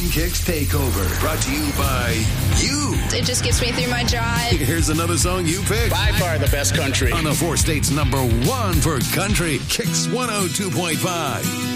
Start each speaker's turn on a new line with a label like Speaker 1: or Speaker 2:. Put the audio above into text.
Speaker 1: Morning Kicks Takeover. Brought to you by you.
Speaker 2: It just gets me through my drive.
Speaker 1: Here's another song you picked.
Speaker 3: By far the best country.
Speaker 1: On the 4 states #1 for country. Kicks 102.5.